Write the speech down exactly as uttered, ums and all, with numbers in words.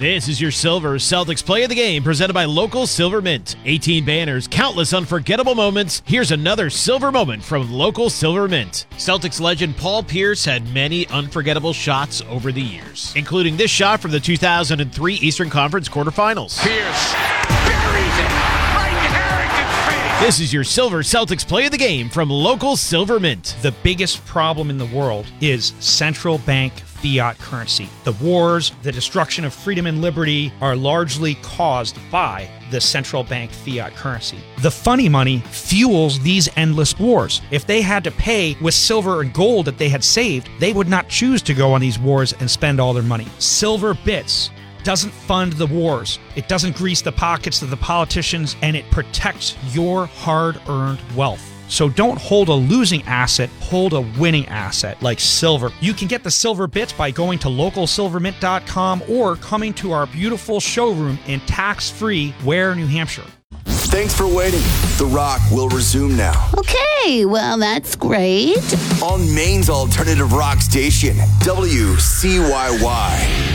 This is your Silver Celtics play of the game presented by Local Silver Mint. eighteen banners, countless unforgettable moments. Here's another silver moment from Local Silver Mint. Celtics legend Paul Pierce had many unforgettable shots over the years, including this shot from the two thousand three Eastern Conference quarterfinals. Pierce buries it right in Harrington's face. This is your Silver Celtics play of the game from Local Silver Mint. The biggest problem in the world is central bank fiat currency. The wars, the destruction of freedom and liberty are largely caused by the central bank fiat currency. The funny money fuels these endless wars. If they had to pay with silver and gold that they had saved, they would not choose to go on these wars and spend all their money. Silver bits doesn't fund the wars. It doesn't grease the pockets of the politicians, and it protects your hard-earned wealth. So don't hold a losing asset, hold a winning asset like silver. You can get the silver bits by going to local silver mint dot com or coming to our beautiful showroom in tax-free Ware, New Hampshire. Thanks for waiting. The Rock will resume now. Okay, well, that's great. On Maine's alternative rock station, W C Y Y.